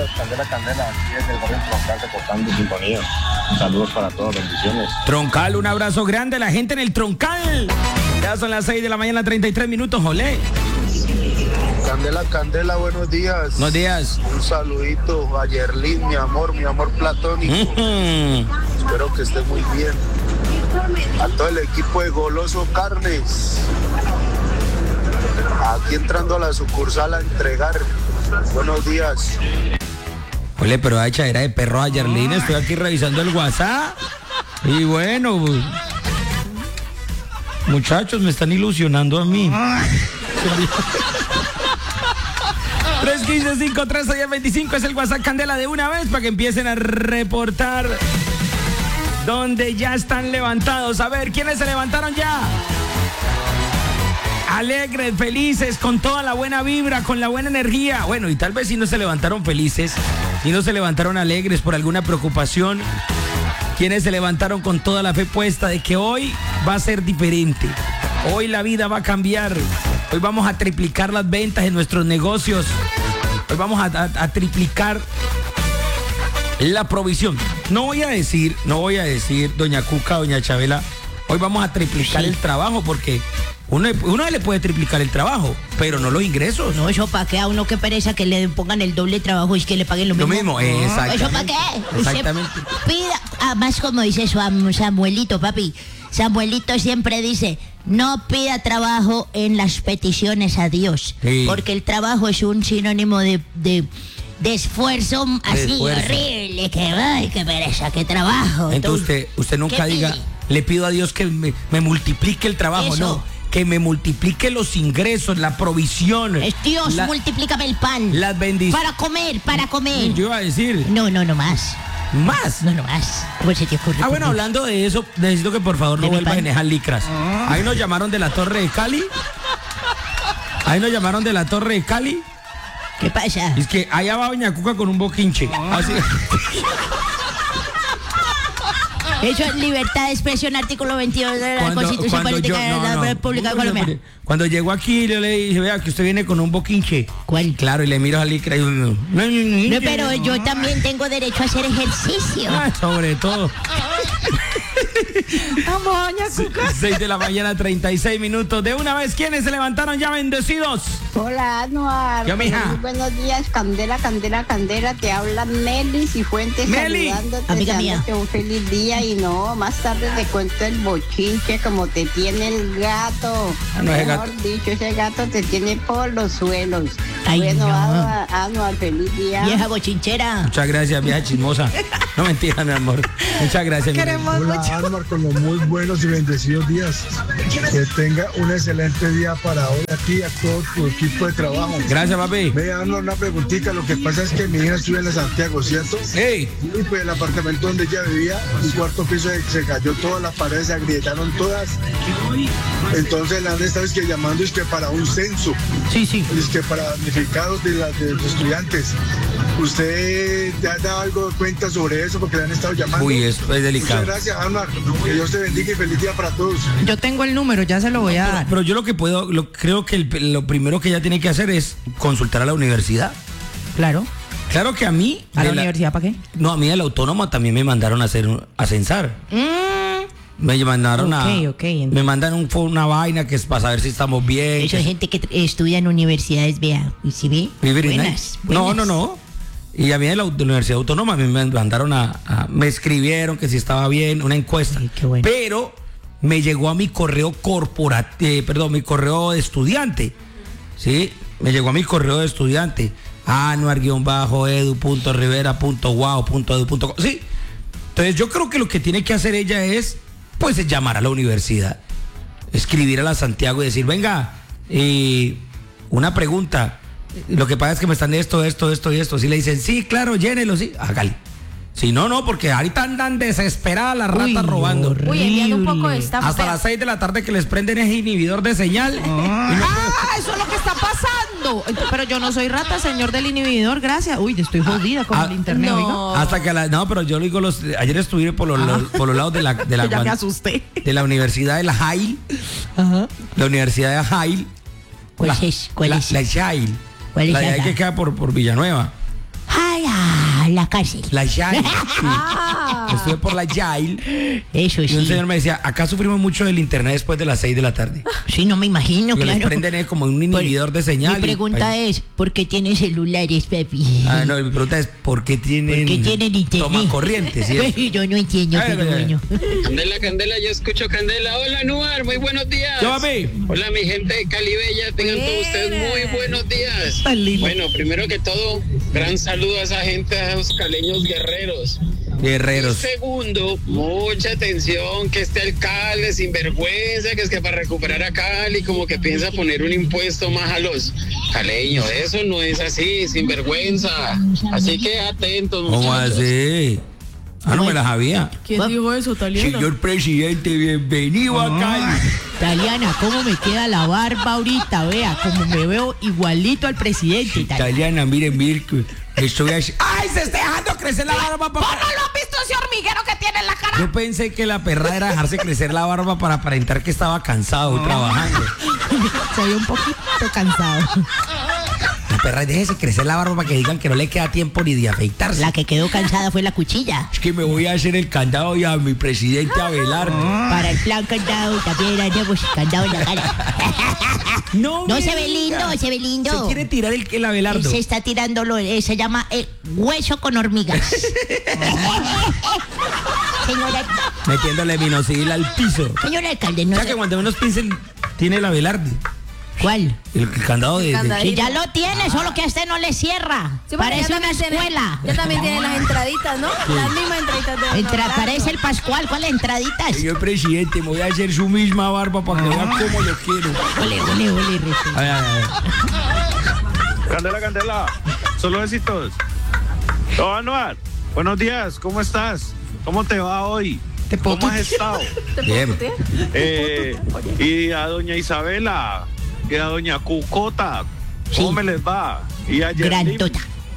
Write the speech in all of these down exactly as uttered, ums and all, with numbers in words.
días, Candela, Candela, aquí desde el barrio Troncal, reportando sintonía. Saludos para todos, bendiciones. Troncal, un abrazo grande a la gente en el Troncal. Ya son las seis de la mañana, treinta y tres minutos, olé. Candela, Candela, buenos días. Buenos días. Un saludito a Yerlin, mi amor, mi amor platónico. Mm-hmm. Espero que esté muy bien. A todo el equipo de Goloso Carnes. Aquí entrando a la sucursal a entregar. Buenos días. Ole, pero a echadera de perro a Yerlin, estoy aquí revisando el WhatsApp. Y bueno, muchachos, me están ilusionando a mí. tres uno cinco, cinco tres seis, veinticinco es el WhatsApp Candela de una vez para que empiecen a reportar donde ya están levantados. A ver, ¿quiénes se levantaron ya? Alegres, felices, con toda la buena vibra, con la buena energía. Bueno, y tal vez si no se levantaron felices, si no se levantaron alegres por alguna preocupación, quienes se levantaron con toda la fe puesta de que hoy va a ser diferente. Hoy la vida va a cambiar. Hoy vamos a triplicar las ventas en nuestros negocios. Hoy vamos a, a, a triplicar la provisión. No voy a decir, no voy a decir, doña Cuca, doña Chabela, hoy vamos a triplicar sí. el trabajo, porque uno, uno le puede triplicar el trabajo, pero no los ingresos. No, eso para qué, a uno que pereza que le pongan el doble trabajo y que le paguen lo mismo. Lo mismo, exactamente. ¿Eso para qué? Exactamente. Usted pida, además como dice su Samuelito, papi, Samuelito siempre dice, no pida trabajo en las peticiones a Dios, sí. porque el trabajo es un sinónimo de, de, de esfuerzo así de esfuerzo. horrible, que ay, qué pereza, qué trabajo. Entonces usted, usted nunca diga, pide? le pido a Dios que me, me multiplique el trabajo, Eso. no. Que me multiplique los ingresos, la provisión. Es Dios, la, multiplícame el pan. Las bendiciones. Para comer, para comer. Yo iba a decir. No, no, no más. ¿Más? No, no más. ¿Cómo se te ocurre? Ah, bueno, hablando de eso, necesito que por favor no vuelvas a enejar licras. Ah. Ahí nos llamaron de la Torre de Cali. Ahí nos llamaron de la Torre de Cali. ¿Qué pasa? Es que allá va doña Cuca con un boquinche. Ah. Así. Eso es libertad de expresión, artículo veintidós de la cuando, Constitución Política yo, no, de la no, República de Colombia. Cuando llegó aquí, yo le dije, vea, que usted viene con un boquinche. ¿Cuál? Claro, y le miro a Licra y yo, no, no, no, pero yo también tengo derecho a hacer ejercicio. Ah, sobre todo. Vamos, doña Cuca. seis de la mañana, treinta y seis minutos. De una vez, ¿quiénes se levantaron ya bendecidos? Hola, Anuar. Yo, mija. Muy buenos días, Candela, Candela, Candela. Te habla Nelly Cifuentes Nelly. saludándote, Amiga mía. un feliz día. Y no, más tarde te cuento el bochinche como te tiene el gato. Ah, no, Mejor gato. dicho, ese gato te tiene por los suelos. Ay, bueno, no. Anuar, Anuar, feliz día. Vieja bochinchera. Muchas gracias, vieja chismosa. No, mentira, mi amor. Muchas gracias. Queremos Hola, mucho. Anuar, con los muy buenos y bendecidos días. Que tenga un excelente día para hoy a ti y a todo tu equipo de trabajo. Gracias, papi. Ve, Anuar, una preguntita. Lo que pasa es que mi hija estudia en la Santiago, ¿cierto? Hey. Y pues el apartamento donde ella vivía, un cuarto piso, se cayó todas las paredes, se agrietaron todas. Entonces la han estado es que llamando es que para un censo. Sí, sí. Es que para damnificados de, la, de los estudiantes. ¿Usted te ha dado algo de cuenta sobre eso? Porque le han estado llamando. Uy, eso es delicado. Muchas gracias, Anuar. Que Dios te bendiga y feliz día para todos. Yo tengo el número, ya se lo voy a dar. Pero, pero yo lo que puedo, lo, creo que el, lo primero que ella tiene que hacer es consultar a la universidad. Claro. Claro que a mí... ¿A la, la universidad para qué? No, a mí de la autónoma también me mandaron a hacer a censar. Mm. Me mandaron okay, a... Okay, me mandan un, una vaina que es para saber si estamos bien. Eso es gente que estudia en universidades, vea. ¿Y si ve? Buenas, buenas. No, no, no. Y a mí de la, de la Universidad Autónoma me mandaron a, a... Me escribieron que si estaba bien, una encuesta. Ay, qué bueno. Pero me llegó a mi correo corporativo, eh, perdón, mi correo de estudiante. ¿Sí? Me llegó a mi correo de estudiante. anuar guión bajo edu punto rivera punto guau punto edu punto co. Sí. Entonces yo creo que lo que tiene que hacer ella es, pues, es llamar a la universidad. Escribir a la Santiago y decir, venga, eh, una pregunta. Lo que pasa es que me están esto, esto, esto y esto. Si le dicen, sí, claro, llénelo, sí, hágale. Si no, no, porque ahorita andan desesperadas las ratas Uy, robando. Horrible. Uy, enviando un poco de estafa. Hasta las seis de la tarde que les prenden ese inhibidor de señal. Ah, ah, eso es lo que está pasando. Pero yo no soy rata, señor del inhibidor, gracias. Uy, estoy jodida con ah, el internet. No. Hasta que la, no, pero yo lo digo, los, ayer estuve por los, ah. los, por los lados de la, de la, ya me asusté. De la Universidad de la Jail. Ajá. La Universidad de Jail. ¿Cuál la, es? ¿Cuál la, es? La Jail. ¿Cuál es la de que queda por, por Villanueva. Ay, la, la cárcel. La Yail. Sí. Estuve por la Yail. Eso sí. Y un señor me decía, acá sufrimos mucho del internet después de las seis de la tarde. Sí, no me imagino, Que claro. les prenden eh, como un inhibidor Por- de señal. Mi y- pregunta Ay. es, ¿por qué tienen celulares, papi? Ah, no, mi pregunta es, ¿por qué tienen, ¿Por qué tienen internet? toma corriente? ¿Sí? Pues, yo no entiendo, Ay, pero ay, ay. bueno. Candela, Candela, yo escucho Candela. Hola, Nuar, muy buenos días. ¿Qué va, papi? Hola, mi gente de Cali Bella, tengan todos ustedes muy buenos días. Tan lindo. Bueno, primero que todo, gran saludo a esa gente, a esos caleños guerreros. Guerreros. Y segundo, mucha atención, que este alcalde sinvergüenza, que es que para recuperar a Cali como que piensa poner un impuesto más a los caleños. Eso no es así, sinvergüenza. Así que atentos, ¿Cómo muchachos. así? Ah, no me las había. ¿Quién dijo eso, Taliana? Señor presidente, bienvenido a Cali. Taliana, ¿cómo me queda la barba ahorita? Vea, como me veo igualito al presidente. Taliana. Italiana, miren, miren, que estoy así. ¡Ay, se está dejando crecer la barba, papá! ¿No lo has visto ese hormiguero que tiene en la cara? Yo pensé que la perra era dejarse crecer la barba para aparentar que estaba cansado y trabajando. Se ve un poquito cansado. La perra, déjese crecer la barba para que digan que no le queda tiempo ni de afeitarse. La que quedó cansada fue la cuchilla. Es que me voy a hacer el candado y a mi presidente Abelardo. Para el plan candado también haremos candado en la cara. No, No me se ve diga. lindo, se ve lindo. Se quiere tirar el, el Abelardo. Se está tirando, lo, eh, se llama eh, hueso con hormigas. Señora, Metiéndole minoxidil al piso. señora alcalde, no O sea que sé- cuando menos piensen, tiene el Abelardo. ¿Cuál? El, el candado de... de- Si ya lo tiene, solo que a este no le cierra. Sí, porque Parece ya una también tiene- escuela. ya también tiene las entraditas, ¿no? Las mismas entraditas de Entra- Abelardo. parece el Pascual, ¿cuál entraditas? Señor presidente, me voy a hacer su misma barba para que vea cómo lo quiero. Ole, ole, ole, rezo. A ver, a ver, a ver. Candela, Candela, solo besitos. Oh, Anuar, buenos días, ¿cómo estás? ¿Cómo te va hoy? ¿Cómo has estado? ¿Te puedo Bien. putear? Eh, y a doña Isabela, y a doña Cucota, ¿cómo Sí. me les va? Y a Yerlin, Grandota.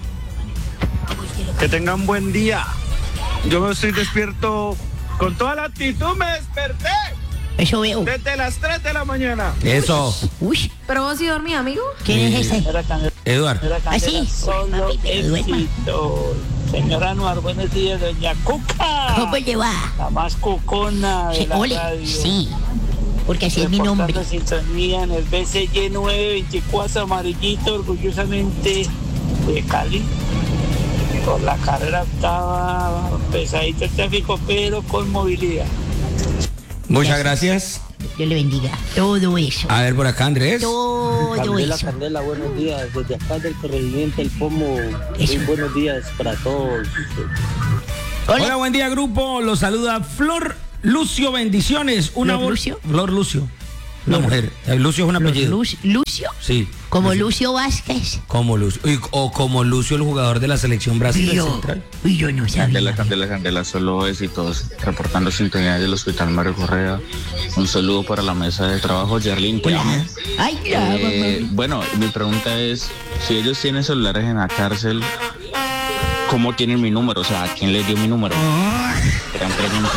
que tengan buen día. Yo me estoy despierto con toda la actitud, me desperté Eso veo. desde las tres de la mañana. Eso. Uy, ¿Pero vos sí dormí, amigo? ¿quién es ese? Eduardo. ¿Ah, sí? Solo Papi, pero duerma. éxito. Señora Anuar, buenos días, doña Cuca. ¿Cómo le va? La más cucona de Sí, la ole, radio. sí. Porque así es mi nombre. Reportando sintonía en el B C Y nueve veinticuatro amarillito, orgullosamente de Cali. Por la carrera octava, pesadito el tráfico, pero con movilidad. Muchas gracias. Dios le bendiga. Todo eso. A ver por acá, Andrés. Todo Candela, eso. Candela, buenos días. Desde acá del corregimiento El Pomo, Eso. muy buenos días para todos. Hola, Hola. buen día, grupo. Los saluda Flor Lucio. Bendiciones. Una ¿Flor voz- Lucio? Flor Lucio. Una Flor. mujer. Eh, Lucio es un apellido. Lu- Lucio. Sí. Como Lucio Vázquez. Como Lucio. Y- o como Lucio, el jugador de la selección brasileña Yo, central. y yo no sabía. Candela, Candela, Candela, solo éxitos. Reportando sintonía del Hospital Mario Correa. Un saludo para la mesa de trabajo. Yerlin, te Hola. amo. Ay, ya, Eh, mamá. bueno, mi pregunta es, si ellos tienen celulares en la cárcel, ¿cómo tienen mi número? O sea, ¿a quién les dio mi número? Gran pregunta.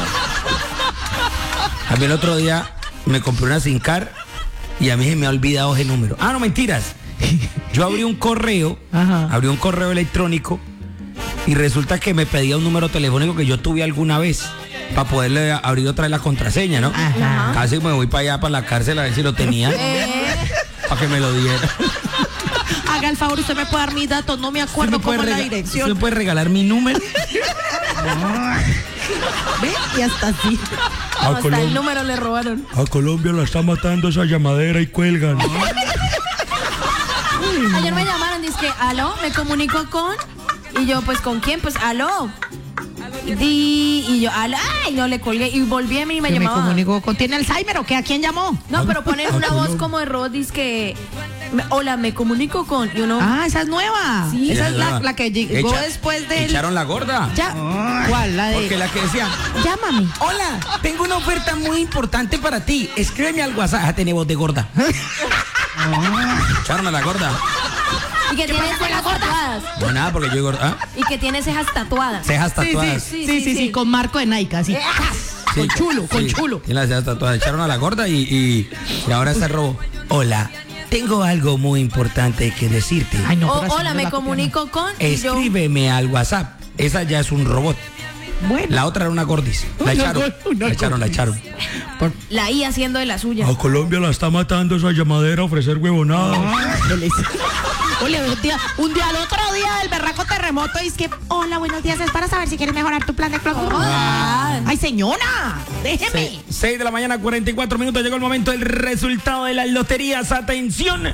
A mí el otro día me compré una SIM card y a mí se me ha olvidado ese número. Ah, no, mentiras. Yo abrí un correo, Ajá. abrí un correo electrónico y resulta que me pedía un número telefónico que yo tuve alguna vez para poderle abrir otra vez la contraseña, ¿no? Ajá. Casi me voy para allá, para la cárcel, a ver si lo tenía, para que me lo diera. Haga el favor, usted me puede dar mis datos, no me acuerdo ¿Usted me puede cómo es la rega- dirección. ¿Usted me puede regalar mi número? ¿Ve? Y hasta así. A, Hasta el Colom- número le robaron. a Colombia la está matando esa llamadera y cuelgan. Ayer me llamaron, dice que, aló, me comunico con... Y yo, pues, ¿con quién? Pues, aló. Di, y yo, aló, ay, no le colgué. Y volví a mí y me Que me llamaba. comunicó con. ¿Tiene Alzheimer o qué? ¿A quién llamó? No, pero ponen a una voz Colombia. como de robot, dice que... me- Hola, me comunico con... Y uno... Ah, esa es nueva. Sí. Esa Esa es es la, nueva. la que llegó Echa- después del. Echaron la gorda. Ya. ¿Cuál? La de. Porque la que decía, Llámame. hola, tengo una oferta muy importante para ti. Escríbeme al WhatsApp. Ah, tiene voz de gorda. Echaron a la gorda. Y que tiene cejas tatuadas. No, nada, porque yo digo, ¿ah? Y que tiene cejas tatuadas. Cejas Sí, sí, tatuadas. sí, sí, sí, sí, con marco de Nike, así. Con chulo, con sí, chulo. Tiene las cejas tatuadas. Echaron a la gorda y, y, y ahora está el robo. Hola, tengo algo muy importante que decirte. Ay, no, O- pero así hola, no me la comunico con... y yo- Escríbeme al WhatsApp. Esa ya es un robot. Bueno. La otra era una gordis. La Una echaron. gor- una La echaron, la gordis. echaron. La I haciendo de la suya. A Colombia la está matando esa llamadera a ofrecer huevonadas. Ole, un día, un día al otro día del berraco terremoto y es que, hola, buenos días, es para saber si quieres mejorar tu plan de club. Ay, señora, déjeme. seis de la mañana, cuarenta y cuatro minutos. Llegó el momento del resultado de las loterías. Atención.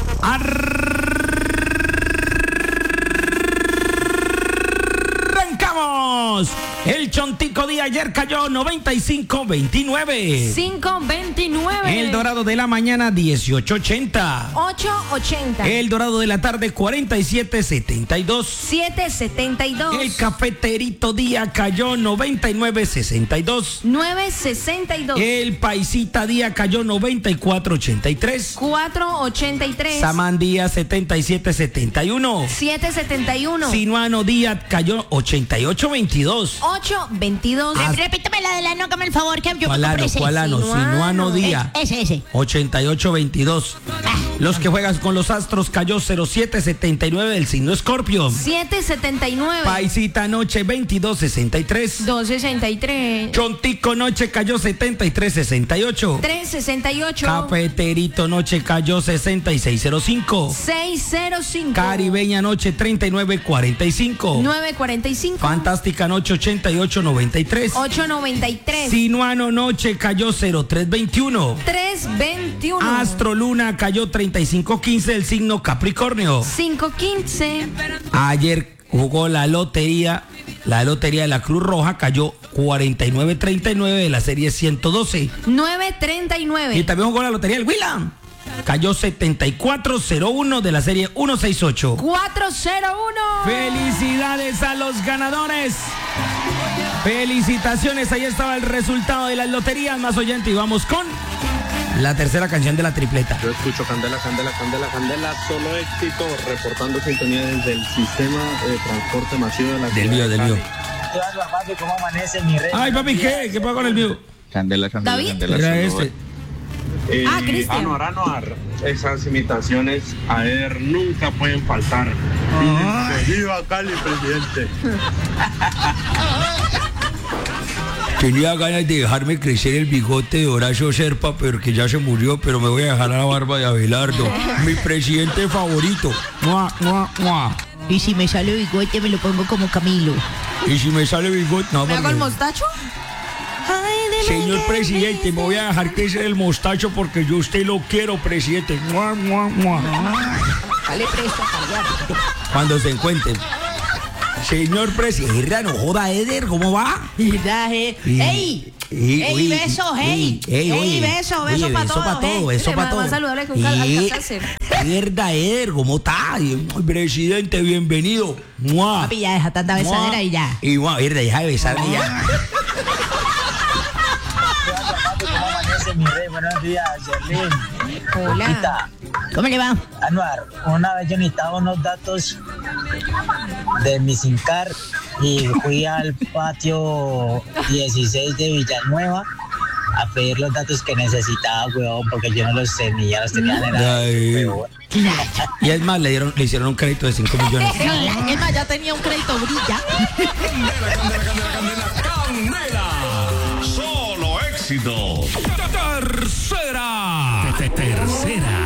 Arrancamos. El Chontico de ayer cayó noventa y cinco veintinueve. cinco veintinueve. El Dorado de la mañana dieciocho ochenta. ocho ochenta. El Dorado de la tarde cuarenta y siete setenta y dos. siete setenta y dos. El Cafeterito Día cayó noventa y nueve sesenta y dos. nueve sesenta y dos. El Paisita Día cayó noventa y cuatro ochenta y tres. cuatro ochenta y tres. Samán Día setenta y siete setenta y uno. siete setenta y uno. Sinuano Día cayó ochenta y ocho veintidós. ocho veintidós. Ah. Repíteme la del ano, hágame el favor, que yo ¿Cuál me ano? compré ese. ¿Cuál ano? Sinuano Día. Es- Ese, ese. ochenta y ocho veintidós. Los que juegan con los Astros cayó cero siete setenta y nueve del signo Escorpio. siete setenta y nueve. Paisita Noche veintidós sesenta y tres. dos sesenta y tres. Chontico Noche cayó setenta y tres sesenta y ocho. tres sesenta y ocho. Cafeterito Noche cayó sesenta y seis cero cinco. seis cero cinco. Caribeña Noche treinta y nueve cuarenta y cinco. nueve cuarenta y cinco. Fantástica Noche ochenta y ocho noventa y tres. ocho noventa y tres. Sinuano Noche cayó cero tres veintiuno. tres veintiuno. Astro Luna cayó treinta y cinco quince del signo Capricornio. cinco quince. Ayer jugó la lotería, la lotería de la Cruz Roja cayó cuarenta y nueve treinta y nueve de la serie ciento doce. nueve treinta y nueve. Y también jugó la lotería del Willam. Cayó setenta y cuatro cero uno de la serie ciento sesenta y ocho. cuatro cero uno. Felicidades a los ganadores. Felicitaciones, ahí estaba el resultado de las loterías, más oyente. Y vamos con la tercera canción de la tripleta. Yo escucho Candela, Candela, Candela, Candela, solo éxito, reportando sintonía desde el sistema de transporte masivo de la Del mío, del mío. ¿Cómo amanece mi rey? Ay, papi, ¿qué? ¿Qué pasa con el mío? Candela, Candela, ¿David? Candela. Era solo- este. Eh, Ah, Cristian. Anuar, Anuar, esas imitaciones a Eder nunca pueden faltar. ¡Viva Cali, presidente! Tenía ganas de dejarme crecer el bigote de Horacio Serpa, pero que ya se murió, pero me voy a dejar la barba de Abelardo, mi presidente favorito. Mua, mua, mua. Y si me sale bigote, me lo pongo como Camilo. Y si me sale bigote, no, ¿Me hago porque- el mostacho? Señor presidente, me voy a dejar crecer el mostacho porque yo a usted lo quiero, presidente. Mua, mua, mua. Dale presto a callar. Cuando se encuentren. Señor presidente, no joda, Eder, ¿cómo va? ¡Ey! ¡Ey, Ey, besos, ey! ey, ¡Ey, oye, beso, beso oye, para beso todos! pa' todo, eh. beso Le pa' va- todo. va a saludarle con cal- Y- Alcácer. Mierda, Eder, ¿cómo está? Y, presidente, bienvenido. Mua. Papi, ya deja tanta besadera Mua. y ya. Y mua, mierda, deja de besarme ya. ¿Cómo amanece mi rey? Buenos días, Yerlin. Hola. Lupita, ¿Cómo le va? Anuar, una vez yo necesitaba unos datos de mi SINCAR y fui al patio dieciséis de Villanueva a pedir los datos que necesitaba, weón, porque yo no los tenía, los tenía en el Ay. weón. Y es más, le, dieron, le hicieron un crédito de cinco millones. Es más, ya tenía un crédito brilla. Solo éxito. Tercera. Tercera.